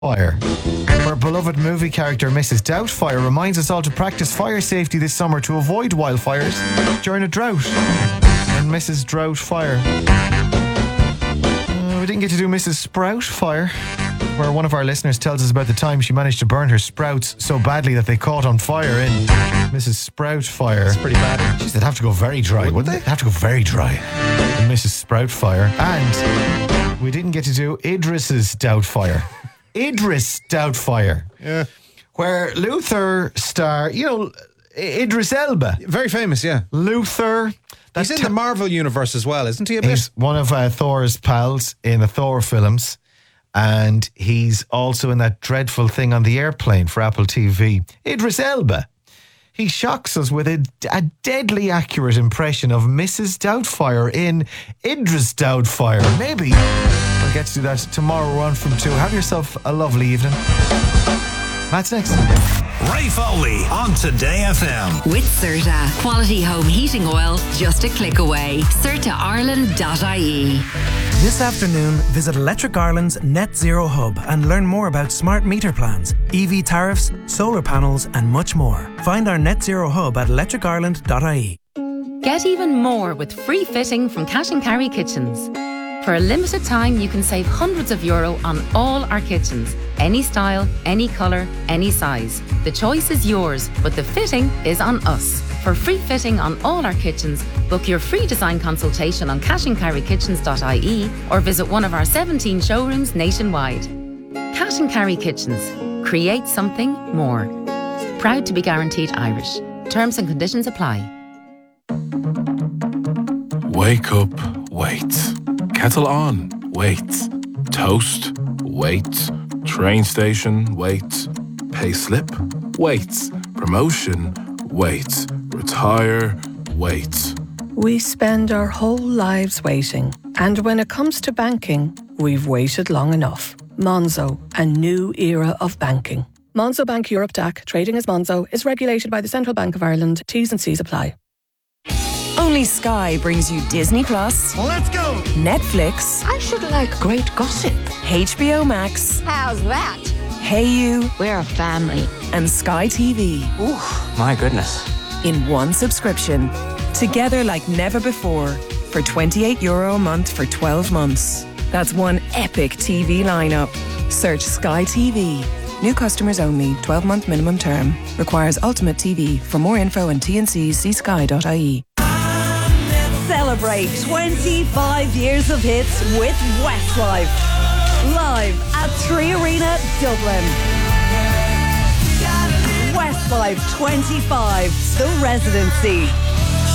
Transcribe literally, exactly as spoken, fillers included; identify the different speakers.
Speaker 1: Fire. Our beloved movie character Missus Doubtfire reminds us all to practice fire safety this summer to avoid wildfires during a drought. And Missus Droughtfire. Uh, we didn't get to do Missus Sproutfire, where one of our listeners tells us about the time she managed to burn her sprouts so badly that they caught on fire in Missus Sproutfire.
Speaker 2: It's pretty bad.
Speaker 1: Jeez, they'd have to go very dry, wouldn't they? They'd have to go very dry in Missus Sproutfire. And we didn't get to do Idris's Doubtfire. Idris Doubtfire.
Speaker 2: Yeah.
Speaker 1: Where Luther star, you know, Idris Elba.
Speaker 2: Very famous, yeah.
Speaker 1: Luther.
Speaker 2: He's in the Marvel universe as well, isn't he? A bit?
Speaker 1: He's one of uh, Thor's pals in the Thor films. And he's also in that dreadful thing on the airplane for Apple T V. Idris Elba. He shocks us with a, a deadly accurate impression of Missus Doubtfire in Idris Doubtfire. Maybe we'll get to do that tomorrow on from two. Have yourself a lovely evening. Matt's next.
Speaker 3: Ray Foley on Today F M.
Speaker 4: With Serta. Quality home heating oil just a click away. serta ireland dot I E.
Speaker 5: This afternoon, visit Electric Ireland's Net Zero Hub and learn more about smart meter plans, E V tariffs, solar panels and much more. Find our Net Zero Hub at electric ireland dot I E.
Speaker 6: Get even more with free fitting from Cash and Carry Kitchens. For a limited time, you can save hundreds of euro on all our kitchens. Any style, any colour, any size. The choice is yours, but the fitting is on us. For free fitting on all our kitchens, book your free design consultation on cash and carry kitchens dot I E or visit one of our seventeen showrooms nationwide. Cash and Carry Kitchens. Create something more. Proud to be guaranteed Irish. Terms and conditions apply.
Speaker 7: Wake up, wait. Kettle on, wait. Toast, wait. Train station, wait. Pay slip, wait. Promotion, wait. Retire, wait.
Speaker 8: We spend our whole lives waiting. And when it comes to banking, we've waited long enough. Monzo, a new era of banking. Monzo Bank Europe D A C, trading as Monzo, is regulated by the Central Bank of Ireland. T's and C's apply.
Speaker 9: Only Sky brings you Disney Plus.
Speaker 10: Let's go!
Speaker 9: Netflix.
Speaker 10: I should like great gossip.
Speaker 9: H B O Max.
Speaker 10: How's that?
Speaker 9: Hey You.
Speaker 10: We're a family.
Speaker 9: And Sky T V.
Speaker 11: Ooh, my goodness.
Speaker 9: In one subscription. Together like never before. For twenty-eight euro a month for twelve months. That's one epic T V lineup. Search Sky T V. New customers only. twelve-month minimum term. Requires Ultimate T V. For more info and T and C's, see sky dot I E.
Speaker 12: Celebrate twenty-five years of hits with Westlife. Live at Three Arena, Dublin. Westlife twenty-five, The Residency.